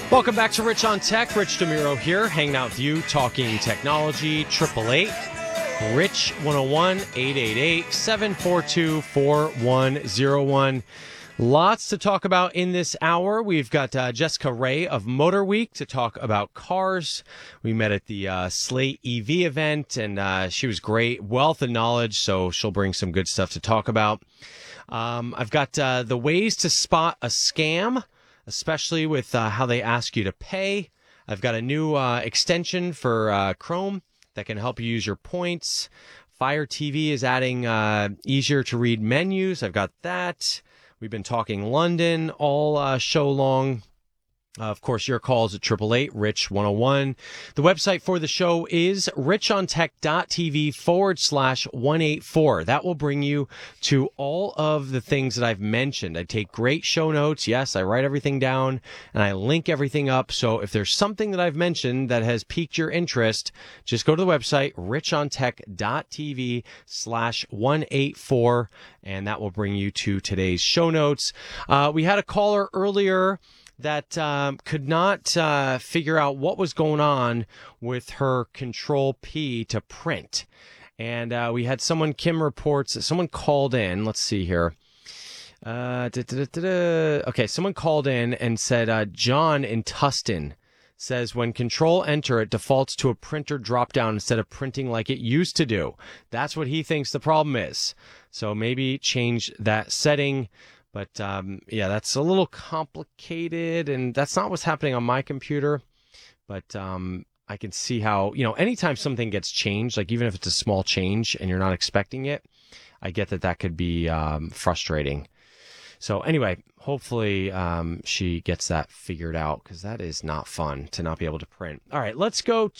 Welcome back to Rich on Tech. Rich DeMuro here, hanging out with you, talking technology. 888 Rich 101 888-742-4101. Lots to talk about in this hour. We've got Jessica Ray of Motor Week to talk about cars. We met at the Slate EV event, and she was great. Wealth of knowledge, so she'll bring some good stuff to talk about. I've got the ways to spot a scam, especially with how they ask you to pay. I've got a new extension for Chrome that can help you use your points. Fire TV is adding easier to read menus. I've got that. We've been talking London all show long. Of course, your calls at 888-RICH-101. The website for the show is richontech.tv/184. That will bring you to all of the things that I've mentioned. I take great show notes. Yes, I write everything down and I link everything up. So if there's something that I've mentioned that has piqued your interest, just go to the website, richontech.tv/184, and that will bring you to today's show notes. We had a caller earlier that could not figure out what was going on with her Control P to print. And we had someone, Kim reports, that someone called in. Let's see here. Okay, someone called in and said, John in Tustin says, when Control Enter, it defaults to a printer drop-down instead of printing like it used to do. That's what he thinks the problem is. So maybe change that setting. But, yeah, that's a little complicated, and that's not what's happening on my computer. But I can see how, anytime something gets changed, like even if it's a small change and you're not expecting it, I get that could be frustrating. So anyway, hopefully she gets that figured out, because that is not fun to not be able to print. All right, let's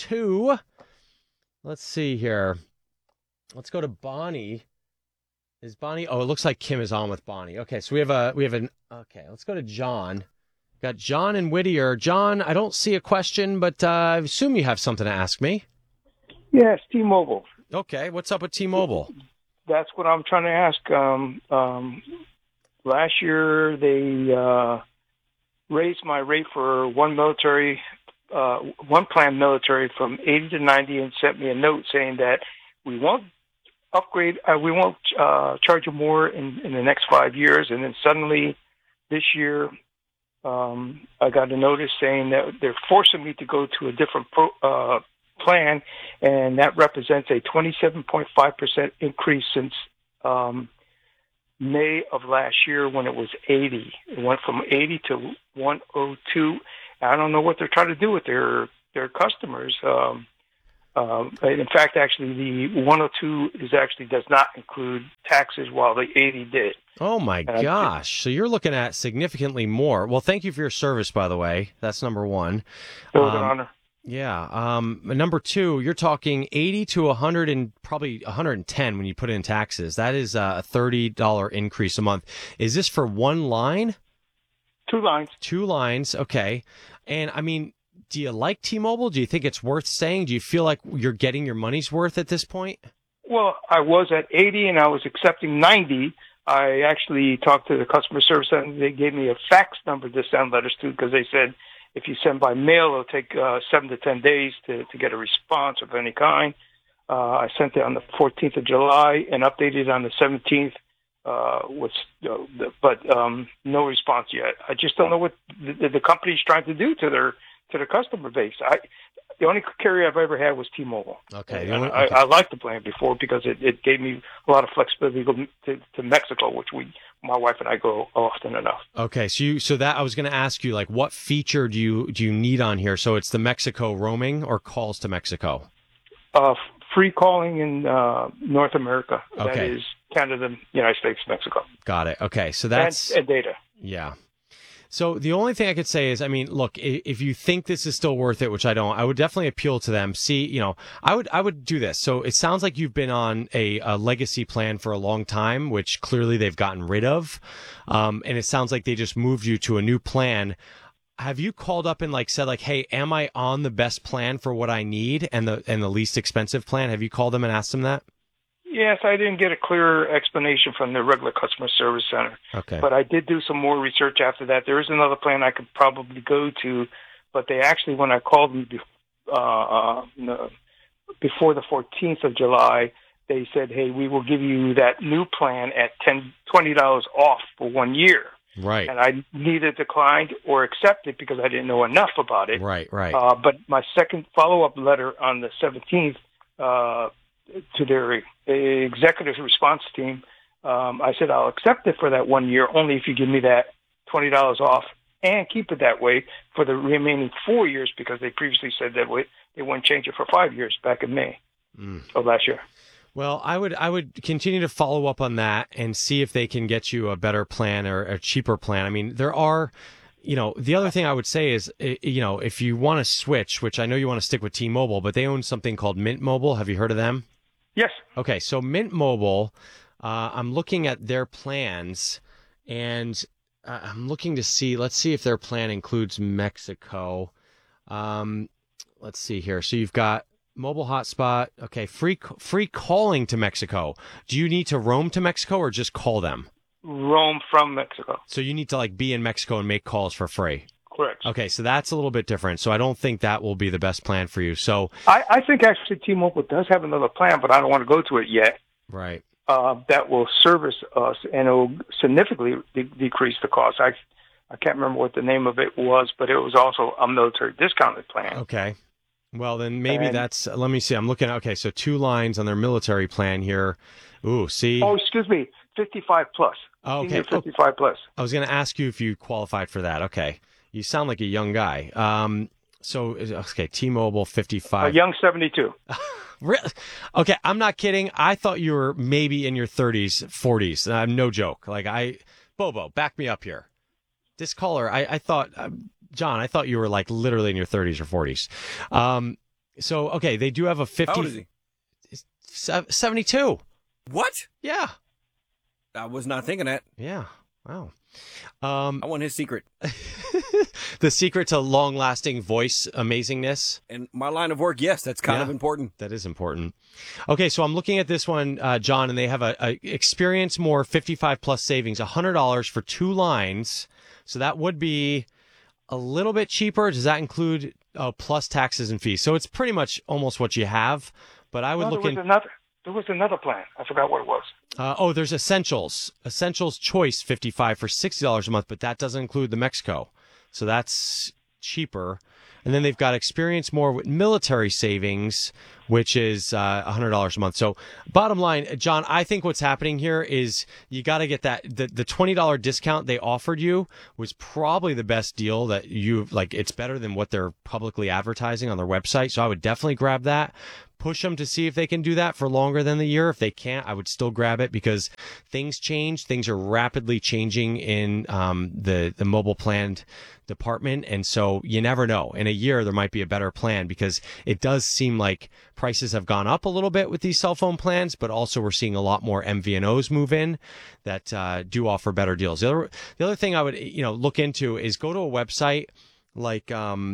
see here. Let's go to Bonnie. Is Bonnie? Oh, it looks like Kim is on with Bonnie. Okay, so okay, let's go to John. Got John in Whittier. John, I don't see a question, but I assume you have something to ask me. Yes, T-Mobile. Okay, what's up with T-Mobile? That's what I'm trying to ask. Last year, they raised my rate for one plan military from 80 to 90 and sent me a note saying that we won't charge you more in the next 5 years. And then suddenly this year, I got a notice saying that they're forcing me to go to a different plan, and that represents a 27.5% increase since May of last year when it was 80. It went from 80 to 102. I don't know what they're trying to do with their customers. In fact, actually, the 102 does not include taxes, while the 80 did. Oh, my gosh. So you're looking at significantly more. Well, thank you for your service, by the way. That's number one. It was an honor. Yeah. Number two, you're talking 80 to 100 and probably 110 when you put in taxes. That is a $30 increase a month. Is this for one line? Two lines. Two lines. Okay. And I mean, do you like T-Mobile? Do you think it's worth staying? Do you feel like you're getting your money's worth at this point? Well, I was at 80 and I was accepting 90. I actually talked to the customer service center. They gave me a fax number to send letters to, because they said if you send by mail, it'll take 7 to 10 days to get a response of any kind. I sent it on the 14th of July and updated on the 17th, but no response yet. I just don't know what the company's trying to do to their customer base. The only carrier I've ever had was T-Mobile. Okay. I liked the plan before because it gave me a lot of flexibility to Mexico, which my wife and I go often enough. Okay, so that I was going to ask you, like, what feature do you need on here? So it's the Mexico roaming or calls to Mexico? Free calling in North America. Okay. That is Canada, United States, Mexico. Got it. Okay, so that's and data. Yeah. So the only thing I could say is, I mean, look, if you think this is still worth it, which I don't, I would definitely appeal to them. See, I would do this. So it sounds like you've been on a legacy plan for a long time, which clearly they've gotten rid of. And it sounds like they just moved you to a new plan. Have you called up and said, hey, am I on the best plan for what I need and the least expensive plan? Have you called them and asked them that? Yes, I didn't get a clear explanation from the regular customer service center. Okay. But I did do some more research after that. There is another plan I could probably go to but they actually, when I called them before the 14th of July, they said, hey, we will give you that new plan at $20 off for 1 year. Right. And I neither declined or accepted because I didn't know enough about it. Right. But my second follow-up letter on the 17th to their executive response team, I said, I'll accept it for that 1 year only if you give me that $20 off and keep it that way for the remaining 4 years, because they previously said that they wouldn't change it for 5 years back in May of last year. Well, I would continue to follow up on that and see if they can get you a better plan or a cheaper plan. I mean, there are, the other thing I would say is, if you want to switch, which I know you want to stick with T-Mobile, but they own something called Mint Mobile. Have you heard of them? Yes. Okay, so Mint Mobile, I'm looking at their plans, and I'm looking to see, let's see if their plan includes Mexico. Let's see here. So you've got mobile hotspot. Okay, free calling to Mexico. Do you need to roam to Mexico or just call them? Roam from Mexico. So you need to be in Mexico and make calls for free. Correct. Okay, so that's a little bit different. So I don't think that will be the best plan for you. So I think actually T-Mobile does have another plan, but I don't want to go to it yet. Right. That will service us and it will significantly decrease the cost. I can't remember what the name of it was, but it was also a military discounted plan. Okay. Well, then maybe let me see. I'm looking at, okay, so 2 lines on their military plan here. Ooh, see? Oh, excuse me, 55 plus. Oh, okay. 55 plus. I was going to ask you if you qualified for that. Okay. You sound like a young guy. Okay, T-Mobile 55. A young 72. Really? Okay, I'm not kidding. I thought you were maybe in your 30s, 40s. No joke. Bobo, back me up here. This caller, I thought... John, I thought you were literally in your 30s or 40s. So, okay, they do have a 50. How old is he? 72. What? Yeah. I was not thinking that. Yeah. Wow. I want his secret. The secret to long-lasting voice amazingness. In my line of work, yes, that's kind of important. That is important. Okay, so I'm looking at this one, John, and they have a Experience More 55 plus savings, $100 for 2 lines. So that would be a little bit cheaper. Does that include plus taxes and fees? So it's pretty much almost what you have. But I would look in. There was another plan. I forgot what it was. There's Essentials. Essentials Choice 55 for $60 a month, but that doesn't include the Mexico. So that's cheaper. And then they've got Experience More with military savings, which is $100 a month. So bottom line, John, I think what's happening here is you got to get that. The $20 discount they offered you was probably the best deal that it's better than what they're publicly advertising on their website. So I would definitely grab that. Push them to see if they can do that for longer than the year. If they can't, I would still grab it because things change. Things are rapidly changing in the mobile planned department. And so you never know. In a year, there might be a better plan because it does seem like prices have gone up a little bit with these cell phone plans, but also we're seeing a lot more MVNOs move in that do offer better deals. The other thing I would look into is go to a website like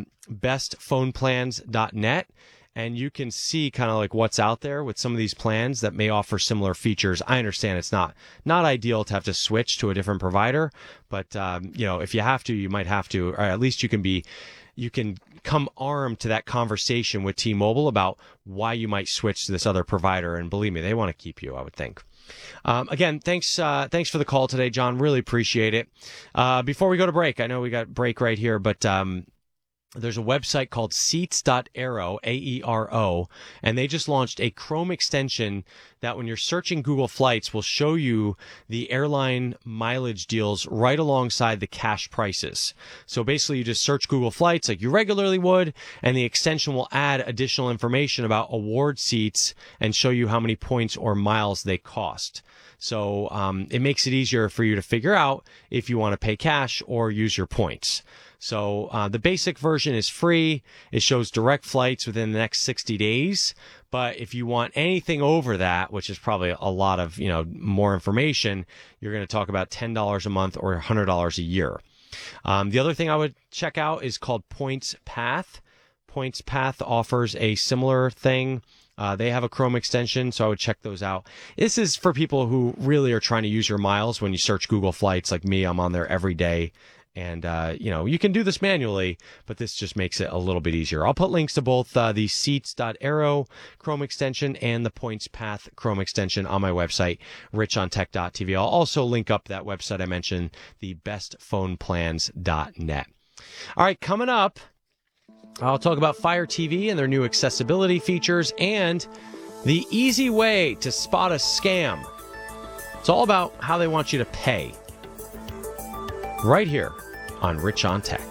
bestphoneplans.net. And you can see kind of what's out there with some of these plans that may offer similar features. I understand it's not ideal to have to switch to a different provider, but if you have to, you might have to, or at least you can come armed to that conversation with T-Mobile about why you might switch to this other provider. And believe me, they want to keep you, I would think. Again, thanks for the call today, John. Really appreciate it. Before we go to break, I know we got break right here, but there's a website called Seats.aero, AERO, and they just launched a Chrome extension that when you're searching Google Flights will show you the airline mileage deals right alongside the cash prices. So basically you just search Google Flights like you regularly would, and the extension will add additional information about award seats and show you how many points or miles they cost. So it makes it easier for you to figure out if you want to pay cash or use your points. So the basic version is free. It shows direct flights within the next 60 days. But if you want anything over that, which is probably a lot of, more information, you're going to talk about $10 a month or $100 a year. The other thing I would check out is called Points Path. Points Path offers a similar thing. They have a Chrome extension, so I would check those out. This is for people who really are trying to use your miles when you search Google Flights like me. I'm on there every day. And, you can do this manually, but this just makes it a little bit easier. I'll put links to both the Seats.Aero Chrome extension and the Points Path Chrome extension on my website, richontech.tv. I'll also link up that website I mentioned, the bestphoneplans.net. All right, coming up, I'll talk about Fire TV and their new accessibility features and the easy way to spot a scam. It's all about how they want you to pay. Right here on Rich on Tech.